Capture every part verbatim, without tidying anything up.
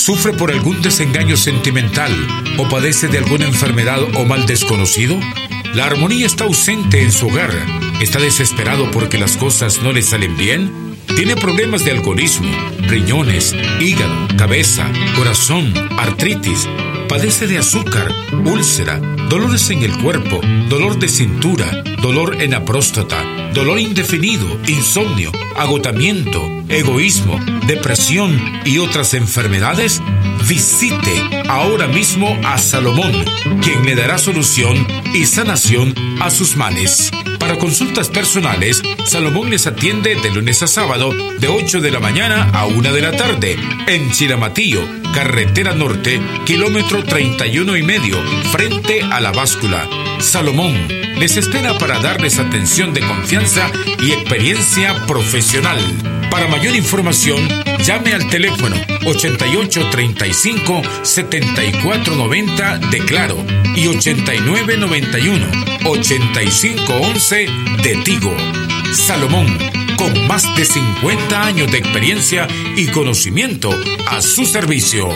¿Sufre por algún desengaño sentimental o padece de alguna enfermedad o mal desconocido? ¿La armonía está ausente en su hogar? ¿Está desesperado porque las cosas no le salen bien? ¿Tiene problemas de alcoholismo, riñones, hígado, cabeza, corazón, artritis? ¿Padece de azúcar, úlcera, dolores en el cuerpo, dolor de cintura, dolor en la próstata, dolor indefinido, insomnio, agotamiento, egoísmo, depresión y otras enfermedades? Visite ahora mismo a Salomón, quien le dará solución y sanación a sus males. Para consultas personales, Salomón les atiende de lunes a sábado de ocho de la mañana a una de la tarde en Chiramatillo, carretera norte, kilómetro treinta y uno y medio, frente a la báscula. Salomón les espera para darles atención de confianza y experiencia profesional. Para mayor información, llame al teléfono ochenta y ocho treinta y cinco setenta y cuatro noventa de Claro y ochenta y nueve noventa y uno ochenta y cinco once de Tigo. Salomón, con más de cincuenta años de experiencia y conocimiento a su servicio.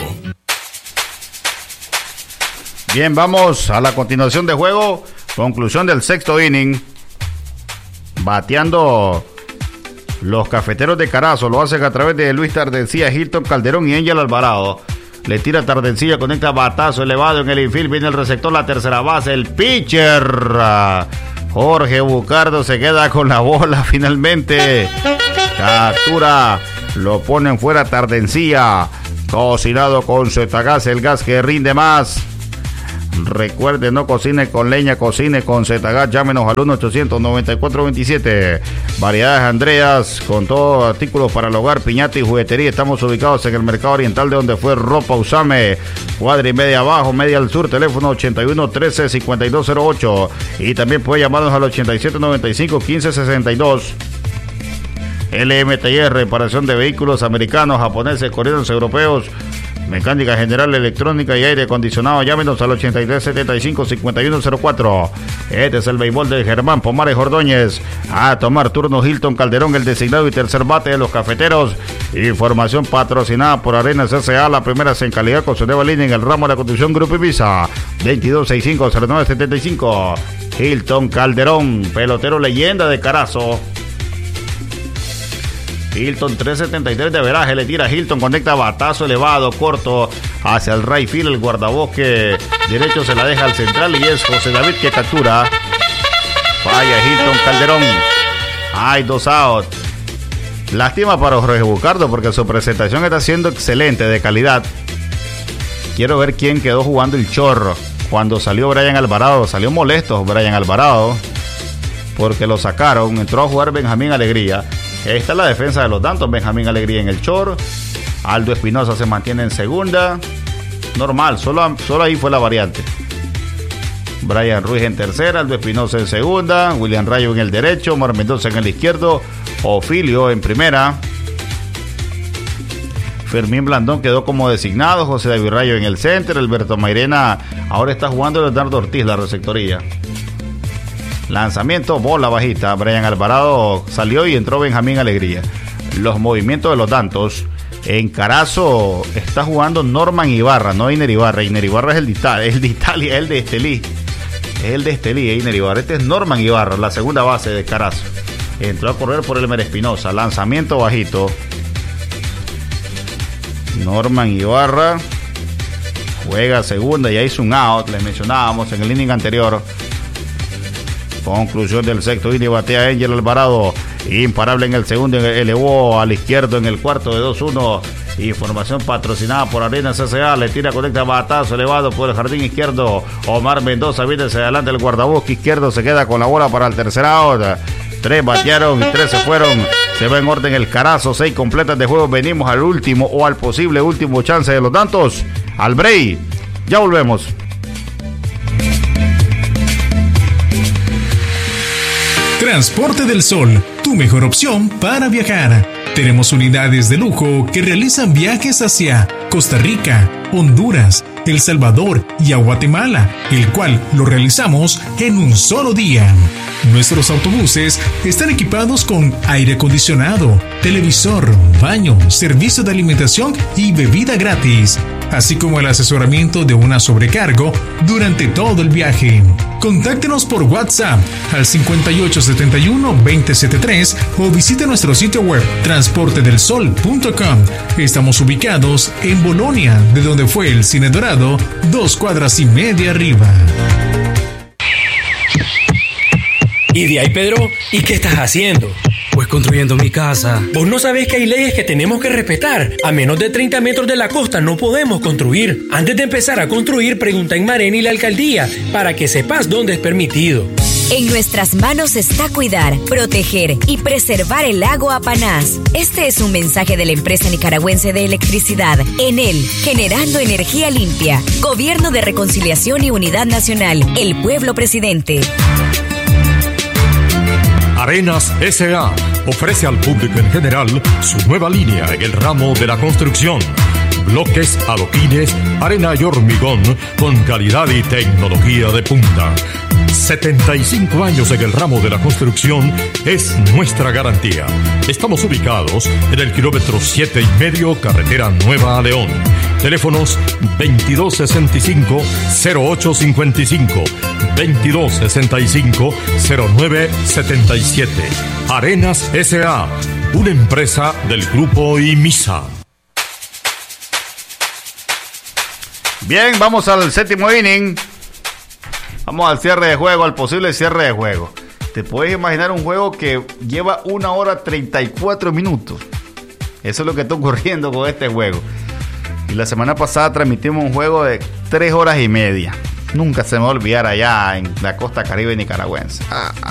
Bien, vamos a la continuación de juego. Conclusión del sexto inning. Bateando los Cafeteros de Carazo. Lo hacen a través de Luis Tardencilla, Hilton Calderón y Angel Alvarado. Le tira Tardencilla, conecta batazo elevado en el infield. Viene el receptor, la tercera base, el pitcher Jorge Bucardo se queda con la bola finalmente. Captura, lo ponen fuera Tardencilla. Cocinado con Zetagas, el gas que rinde más. Recuerde, no cocine con leña, cocine con Zetagas. Llámenos al uno ochocientos noventa y cuatro veintisiete. Variedades Andreas, con todos artículos para el hogar, piñata y juguetería. Estamos ubicados en el Mercado Oriental, de donde fue Ropa Usame. Cuadra y media abajo, media al sur. Teléfono ochenta y uno trece cincuenta y dos cero ocho. Y también puede llamarnos al ochenta y siete noventa y cinco quince sesenta y dos. L M T I, reparación de vehículos americanos, japoneses, coreanos, europeos, mecánica general, electrónica y aire acondicionado. Llámenos al ochenta y tres setenta y cinco cincuenta y uno cero cuatro. Este es el béisbol de Germán Pomares Ordóñez. A tomar turno Hilton Calderón, el designado y tercer bate de los Cafeteros. Información patrocinada por Arenas S A, la primera en calidad con su nueva línea en el ramo de la construcción. Grupo Ibiza, veintidós sesenta y cinco cero nueve setenta y cinco. Hilton Calderón, pelotero leyenda de Carazo. Hilton trescientos setenta y tres de averaje, le tira Hilton, conecta batazo elevado, corto, hacia el right field, el guardabosque derecho se la deja al central y es José David que captura. Falla Hilton Calderón. Hay dos out. Lástima para Jorge Bucardo porque su presentación está siendo excelente, de calidad. Quiero ver quién quedó jugando el chorro cuando salió Brian Alvarado. Salió molesto Brian Alvarado porque lo sacaron. Entró a jugar Benjamín Alegría. Esta es la defensa de los Dantos. Benjamín Alegría en el short. Aldo Espinosa se mantiene en segunda. Normal, solo, solo ahí fue la variante. Brian Ruiz en tercera, Aldo Espinosa en segunda, William Rayo en el derecho, Omar Mendoza en el izquierdo, Ofilio en primera. Fermín Blandón quedó como designado, José David Rayo en el center, Alberto Mairena ahora está jugando Leonardo Ortiz la receptoría. Lanzamiento, bola bajita. Brian Alvarado salió y entró Benjamín Alegría. Los movimientos de los Dantos. En Carazo está jugando Norman Ibarra, no Einer Ibarra. Einer Ibarra es el de Italia, el de Italia, el de Estelí. Es el de Estelí, Einer Ibarra. Este es Norman Ibarra, la segunda base de Carazo. Entró a correr por Elmer Espinosa. Lanzamiento bajito. Norman Ibarra juega segunda, ya hizo un out, les mencionábamos en el inning anterior. Conclusión del sexto inning, batea Angel Alvarado, imparable en el segundo, elevó al izquierdo en el cuarto de dos uno. Información patrocinada por Arenas S A, le tira, conecta batazo elevado por el jardín izquierdo. Omar Mendoza viene hacia adelante, el guardabosque izquierdo se queda con la bola para el tercer out. Tres batearon y tres se fueron. Se va en orden el Carazo, seis completas de juego. Venimos al último o al posible último chance de los Dantos. Al break, ya volvemos. Transporte del Sol, tu mejor opción para viajar. Tenemos unidades de lujo que realizan viajes hacia Costa Rica, Honduras, El Salvador y a Guatemala, el cual lo realizamos en un solo día. Nuestros autobuses están equipados con aire acondicionado, televisor, baño, servicio de alimentación y bebida gratis, así como el asesoramiento de una sobrecargo durante todo el viaje. Contáctenos por WhatsApp al cincuenta y ocho setenta y uno veinte setenta y tres o visite nuestro sitio web transporte del sol punto com. Estamos ubicados en Bolonia, de donde fue el Cine Dorado, dos cuadras y media arriba. ¿Y de ahí, Pedro? ¿Y qué estás haciendo? Pues construyendo mi casa. ¿Vos no sabés que hay leyes que tenemos que respetar? A menos de treinta metros de la costa no podemos construir. Antes de empezar a construir, pregunta en Marén y la alcaldía para que sepas dónde es permitido. En nuestras manos está cuidar, proteger y preservar el lago Apanás. Este es un mensaje de la empresa nicaragüense de electricidad, Enel, generando energía limpia. Gobierno de Reconciliación y Unidad Nacional. El pueblo presidente. Arenas S A ofrece al público en general su nueva línea en el ramo de la construcción. Bloques, adoquines, arena y hormigón con calidad y tecnología de punta. setenta y cinco años en el ramo de la construcción es nuestra garantía. Estamos ubicados en el kilómetro siete y medio, carretera Nueva a León. Teléfonos veintidós sesenta y cinco cero ocho cincuenta y cinco, veintidós sesenta y cinco cero nueve setenta y siete. Arenas S A, una empresa del grupo IMISA. Bien, vamos al séptimo inning. Vamos al cierre de juego, al posible cierre de juego. ¿Te puedes imaginar un juego que lleva una hora treinta y cuatro minutos? Eso es lo que está ocurriendo con este juego. Y la semana pasada transmitimos un juego de tres horas y media. Nunca se me va a olvidar allá en la costa caribe nicaragüense. Ah,